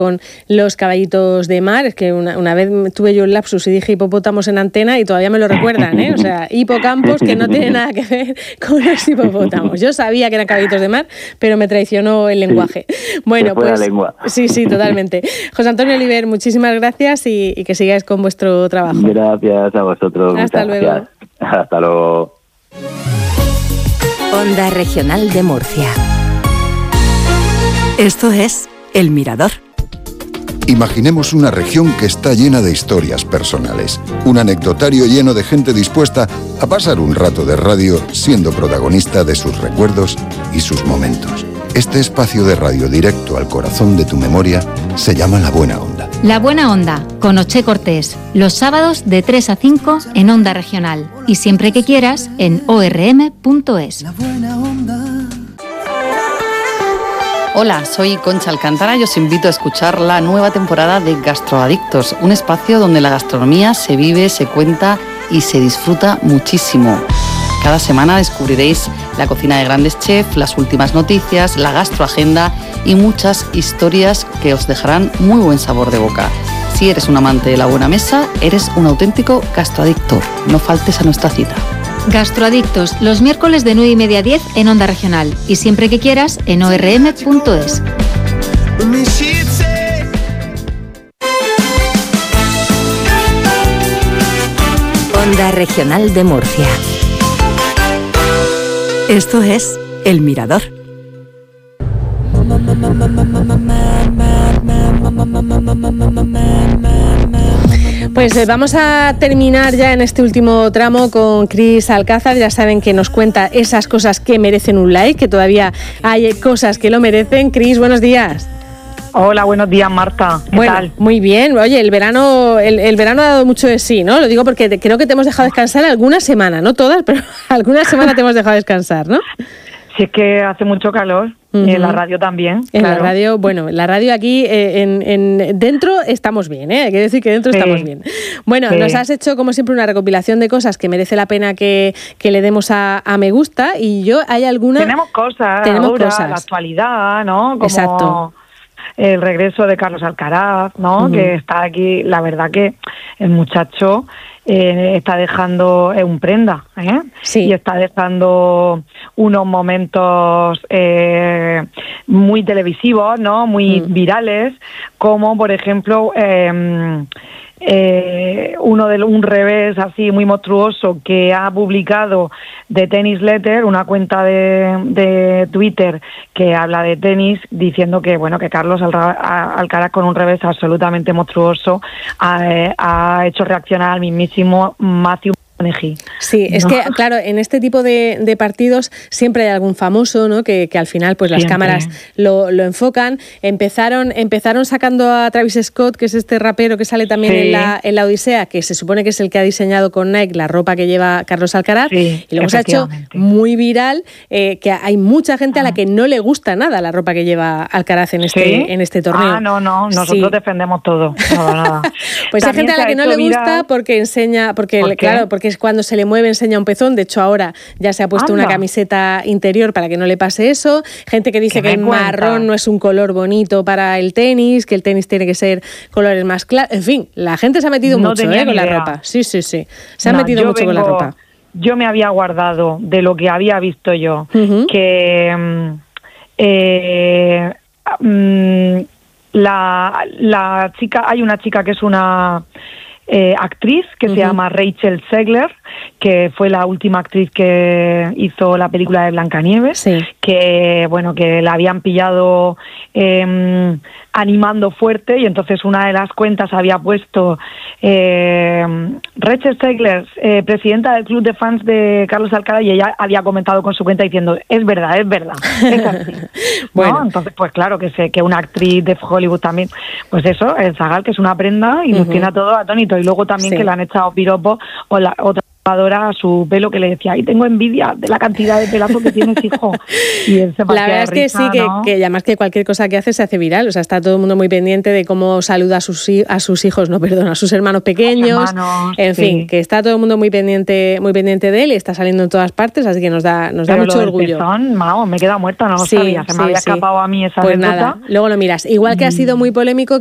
con los caballitos de mar. Es que una vez tuve yo el lapsus y dije hipopótamos en antena y todavía me lo recuerdan, ¿eh? O sea, hipocampos, que no tiene nada que ver con los hipopótamos. Yo sabía que eran caballitos de mar, pero me traicionó el lenguaje. Bueno, pues la lengua. Sí, totalmente. José Antonio Oliver, muchísimas gracias y que sigáis con vuestro trabajo. Gracias a vosotros. Hasta luego. Gracias. Hasta luego. Onda Regional de Murcia. Esto es El Mirador. Imaginemos una región que está llena de historias personales, un anecdotario lleno de gente dispuesta a pasar un rato de radio siendo protagonista de sus recuerdos y sus momentos. Este espacio de radio directo al corazón de tu memoria se llama La Buena Onda. La Buena Onda, con Oche Cortés, los sábados de 3 a 5 en Onda Regional y siempre que quieras en orm.es. La Buena Onda. Hola, soy Concha Alcántara y os invito a escuchar la nueva temporada de Gastroadictos, un espacio donde la gastronomía se vive, se cuenta y se disfruta muchísimo. Cada semana descubriréis la cocina de grandes chefs, las últimas noticias, la gastroagenda y muchas historias que os dejarán muy buen sabor de boca. Si eres un amante de la buena mesa, eres un auténtico gastroadicto. No faltes a nuestra cita. Gastroadictos, los miércoles de 9:30 a 10 en Onda Regional y siempre que quieras en orm.es. Onda Regional de Murcia. Esto es El Mirador. Pues vamos a terminar ya en este último tramo con Cris Alcázar. Ya saben que nos cuenta esas cosas que merecen un like, que todavía hay cosas que lo merecen. Cris, buenos días. Hola, buenos días, Marta. ¿Qué tal? Muy bien. Oye, el verano ha dado mucho de sí, ¿no? Lo digo porque creo que te hemos dejado descansar alguna semana, no todas, pero alguna semana te hemos dejado descansar, ¿no? Si es que hace mucho calor. Uh-huh. Y en la radio también. En la radio, bueno, la radio aquí dentro estamos bien, ¿eh? Hay que decir que dentro estamos bien. Bueno, nos has hecho como siempre una recopilación de cosas que merece la pena que le demos a me gusta y hay alguna... Tenemos cosas, la actualidad, ¿no? Como exacto. El regreso de Carlos Alcaraz, ¿no? Uh-huh. Que está aquí, la verdad que el muchacho... está dejando un prenda, sí. Y está dejando unos momentos muy televisivos, ¿no? Muy virales, como por ejemplo un revés así muy monstruoso que ha publicado The Tennis Letter, una cuenta de Twitter que habla de tenis, diciendo que bueno, que Carlos Alcaraz con un revés absolutamente monstruoso ha hecho reaccionar al mismísimo Matthew. Sí, es que claro, en este tipo de partidos siempre hay algún famoso, ¿no? Que al final pues las cámaras lo enfocan. Empezaron sacando a Travis Scott, que es este rapero que sale también en la Odisea, que se supone que es el que ha diseñado con Nike la ropa que lleva Carlos Alcaraz, y luego se ha hecho muy viral, que hay mucha gente a la que no le gusta nada la ropa que lleva Alcaraz en este torneo. Nosotros defendemos todo. Nada. Pues hay gente a la que no le gusta porque enseña, porque es cuando se le mueve enseña un pezón. De hecho ahora ya se ha puesto una camiseta interior para que no le pase eso. Gente que dice que el marrón no es un color bonito para el tenis, que el tenis tiene que ser colores más claros. En fin, la gente se ha metido mucho con la ropa. Sí. Se ha metido mucho con la ropa. Yo me había guardado de lo que había visto yo, que la chica, hay una chica que es una actriz que se llama Rachel Zegler, que fue la última actriz que hizo la película de Blancanieves, que bueno, que la habían pillado animando fuerte, y entonces una de las cuentas había puesto Rachel Zegler, presidenta del club de fans de Carlos Alcaraz, y ella había comentado con su cuenta diciendo es verdad, es así. Bueno. ¿No? Entonces pues claro que una actriz de Hollywood también, pues eso, el zagal, que es una prenda y nos tiene a todos atónitos, y luego también que le han echado piropos o otra a su pelo, que le decía, ay, tengo envidia de la cantidad de pelazo que tienes, hijo. Y él se la verdad es que risa, sí, ¿no? que además que cualquier cosa que hace se hace viral, o sea, está todo el mundo muy pendiente de cómo saluda a sus hijos, a sus hermanos pequeños, en fin, que está todo el mundo muy pendiente de él y está saliendo en todas partes, así que nos da mucho orgullo. Pezón, me he quedado muerta, no lo sabía, se me había escapado a mí esa pues anécdota. Nada, luego lo miras. Igual que ha sido muy polémico